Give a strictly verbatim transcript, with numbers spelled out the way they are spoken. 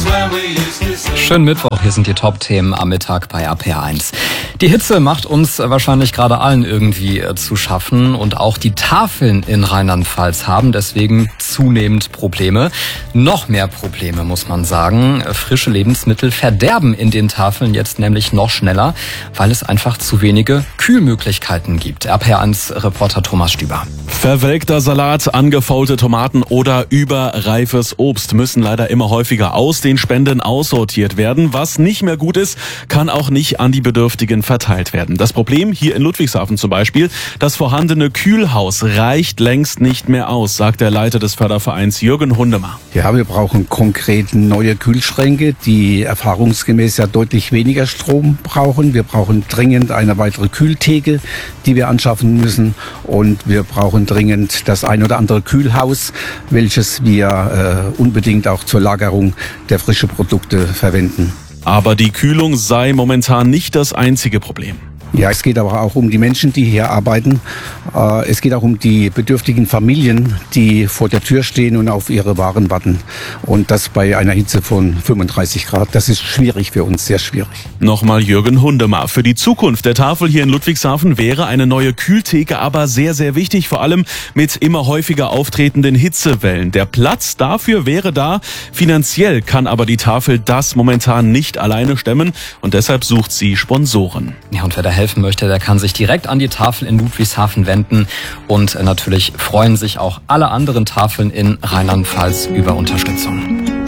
Schönen Mittwoch, hier sind die Top-Themen am Mittag bei A P R eins. Die Hitze macht uns wahrscheinlich gerade allen irgendwie zu schaffen und auch die Tafeln in Rheinland-Pfalz haben deswegen zunehmend Probleme. Noch mehr Probleme, muss man sagen. Frische Lebensmittel verderben in den Tafeln jetzt nämlich noch schneller, weil es einfach zu wenige Kühlmöglichkeiten gibt. A P R eins-Reporter Thomas Stüber. Verwelkter Salat, angefaulte Tomaten oder überreifes Obst müssen leider immer häufiger aus den Spenden aussortiert werden. Was nicht mehr gut ist, kann auch nicht an die Bedürftigen verteilt werden. Das Problem hier in Ludwigshafen zum Beispiel: das vorhandene Kühlhaus reicht längst nicht mehr aus, sagt der Leiter des Fördervereins Jürgen Hundemar. Ja, wir brauchen konkret neue Kühlschränke, die erfahrungsgemäß ja deutlich weniger Strom brauchen. Wir brauchen dringend eine weitere Kühltheke, die wir anschaffen müssen. Und wir brauchen dringend das ein oder andere Kühlhaus, welches wir äh, unbedingt auch zur Lagerung der frischen Produkte verwenden. Aber die Kühlung sei momentan nicht das einzige Problem. Ja, es geht aber auch um die Menschen, die hier arbeiten. Es geht auch um die bedürftigen Familien, die vor der Tür stehen und auf ihre Waren warten. Und das bei einer Hitze von fünfunddreißig Grad. Das ist schwierig für uns, sehr schwierig. Nochmal Jürgen Hundemar. Für die Zukunft der Tafel hier in Ludwigshafen wäre eine neue Kühltheke aber sehr, sehr wichtig. Vor allem mit immer häufiger auftretenden Hitzewellen. Der Platz dafür wäre da. Finanziell kann aber die Tafel das momentan nicht alleine stemmen. Und deshalb sucht sie Sponsoren. Ja, und wer da helfen möchte, der kann sich direkt an die Tafel in Ludwigshafen wenden. Und natürlich freuen sich auch alle anderen Tafeln in Rheinland-Pfalz über Unterstützung.